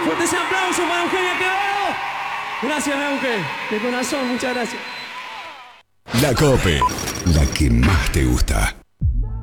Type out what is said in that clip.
fuerte ese aplauso para Eugenia Quevedo. Gracias, Euge. De corazón, muchas gracias. La COPE, la que más te gusta.